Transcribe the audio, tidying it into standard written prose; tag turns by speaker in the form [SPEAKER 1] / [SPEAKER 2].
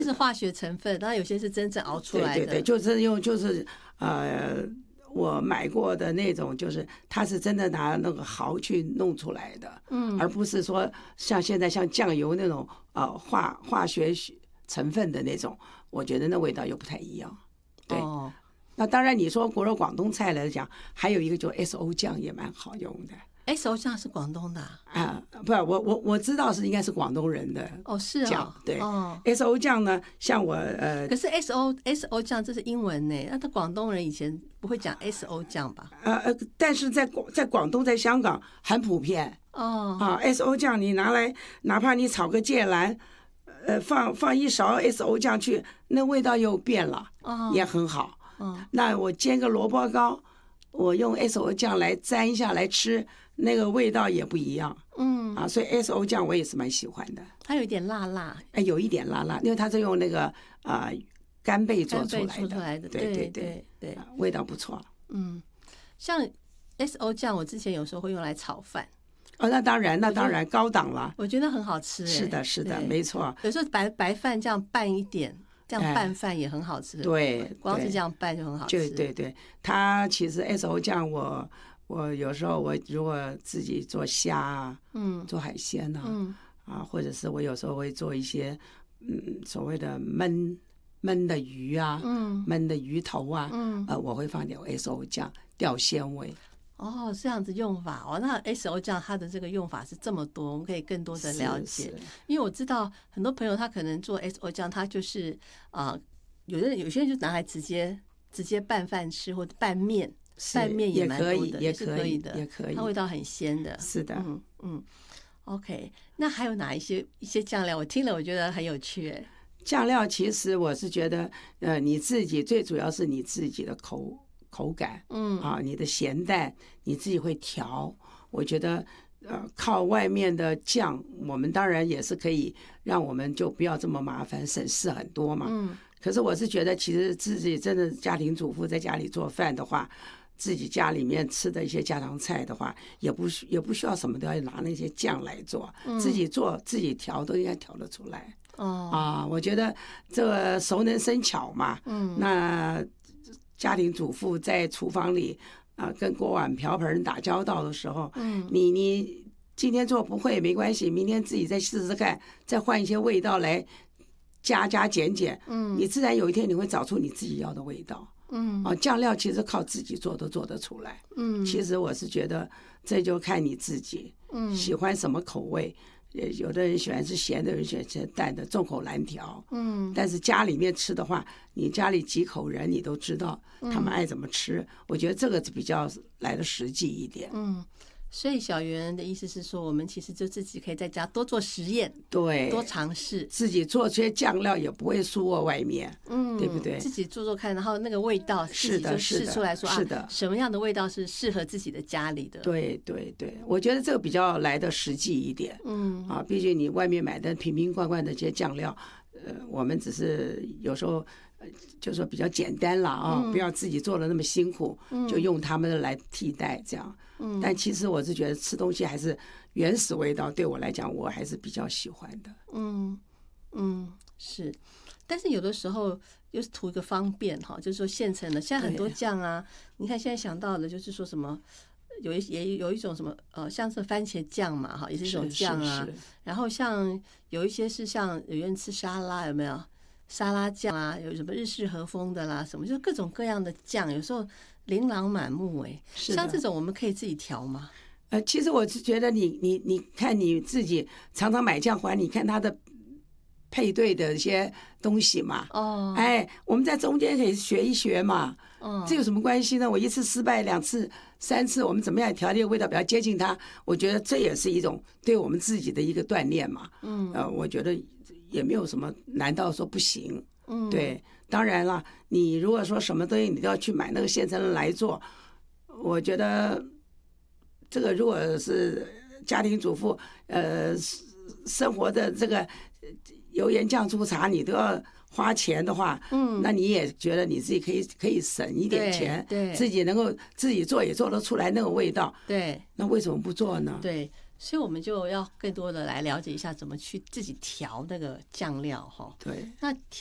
[SPEAKER 1] 是化学成分，当然有些是真正熬出来的。
[SPEAKER 2] 对，就是我买过的那种，就是它是真的拿那个毫去弄出来的，而不是说像现在像酱油那种化学成分的那种，我觉得那味道又不太一样。对，那当然你说广东菜来讲，还有一个就 SO 酱也蛮好用的。
[SPEAKER 1] SO 酱是广东的
[SPEAKER 2] 不，我知道是应该是广东人的
[SPEAKER 1] 是
[SPEAKER 2] 酱，对。SO 酱呢，像我
[SPEAKER 1] 可是 SO 酱这是英文呢，那他广东人以前不会讲 SO 酱吧？
[SPEAKER 2] 但是在广东在香港很普遍SO 酱你拿来，哪怕你炒个芥蓝，放一勺 SO 酱去，那味道又变了，也很好。那我煎个萝卜糕，我用 SO 酱来沾一下来吃，那个味道也不一样。所以 SO 酱我也是蛮喜欢的。
[SPEAKER 1] 它有一点辣辣，
[SPEAKER 2] 有一点辣辣，因为它是用那个干贝做出来的，
[SPEAKER 1] 对，
[SPEAKER 2] 味道不错。
[SPEAKER 1] 像 SO 酱，我之前有时候会用来炒饭。
[SPEAKER 2] 那当然高档了。
[SPEAKER 1] 我觉得很好吃。
[SPEAKER 2] 是的，没错。
[SPEAKER 1] 有时候白饭这样拌一点，这样拌饭也很好吃。
[SPEAKER 2] 对，
[SPEAKER 1] 光是这样拌就很好吃。
[SPEAKER 2] 对，它其实 SO 酱我有时候我如果自己做虾做海鲜或者是我有时候会做一些所谓的焖的鱼焖的鱼头我会放点 SO 酱调鲜味。
[SPEAKER 1] 这样子用法那 SO 酱它的这个用法是这么多，我们可以更多的了解。因为我知道很多朋友他可能做 SO 酱，他就是有些人就拿来直接拌饭吃，或者拌面也蛮多的，也是可以的，它味道很鲜的。
[SPEAKER 2] 是的。
[SPEAKER 1] OK， 那还有哪一些酱料？我听了我觉得很有趣。
[SPEAKER 2] 酱料其实我是觉得你自己最主要是你自己的口感你的咸淡你自己会调。我觉得靠外面的酱，我们当然也是可以让我们就不要这么麻烦，省事很多嘛。可是我是觉得其实自己真的家庭主妇在家里做饭的话，自己家里面吃的一些家常菜的话，也不需要什么都要拿那些酱来做，自己做自己调都应该调得出来。我觉得这个熟能生巧嘛。那家庭主妇在厨房里跟锅碗瓢盆打交道的时候，你今天做不会没关系，明天自己再试试看，再换一些味道来加减，你自然有一天你会找出你自己要的味道。酱料其实靠自己做都做得出来。其实我是觉得这就看你自己喜欢什么口味。有的人喜欢吃咸的，有人喜欢吃淡的，众口难调。但是家里面吃的话，你家里几口人你都知道他们爱怎么吃。我觉得这个比较来的实际一点。
[SPEAKER 1] 所以小袁的意思是说，我们其实就自己可以在家多做实验，
[SPEAKER 2] 对，
[SPEAKER 1] 多尝试，
[SPEAKER 2] 自己做这些酱料也不会输过外面，对不对？
[SPEAKER 1] 自己做看，然后那个味道自己就试出来说
[SPEAKER 2] 是的，
[SPEAKER 1] 什么样的味道是适合自己的家里的。
[SPEAKER 2] 对，我觉得这个比较来的实际一点。毕竟你外面买的瓶瓶罐罐的这些酱料，我们只是有时候就说比较简单了不要自己做的那么辛苦，就用他们的来替代这样。但其实我是觉得吃东西还是原始味道，对我来讲我还是比较喜欢的。
[SPEAKER 1] 是，但是有的时候又是图一个方便就是说现成的，现在很多酱你看现在想到的就是说什么也有一种什么像是番茄酱嘛也是一种酱然后像有一些是像有人吃沙拉，有没有沙拉酱有什么日式和风的啦，什么就是各种各样的酱，有时候琳琅满目。像这种我们可以自己调吗？
[SPEAKER 2] 其实我是觉得你看你自己常常买酱回来，你看它的配对的一些东西嘛。我们在中间可以学一学嘛。这有什么关系呢？我一次失败2次3次，我们怎么样调这个味道比较接近它？我觉得这也是一种对我们自己的一个锻炼嘛。我觉得也没有什么难道说不行。对，当然了，你如果说什么东西你都要去买那个现成的来做，我觉得这个如果是家庭主妇生活的这个油盐酱醋茶你都要花钱的话，那你也觉得你自己可以省一点钱，
[SPEAKER 1] 对，
[SPEAKER 2] 自己能够自己做也做得出来那个味道，
[SPEAKER 1] 对，
[SPEAKER 2] 那为什么不做呢？
[SPEAKER 1] 对， 所以我们就要更多的来了解一下怎么去自己调那个酱料哈。
[SPEAKER 2] 对，
[SPEAKER 1] 那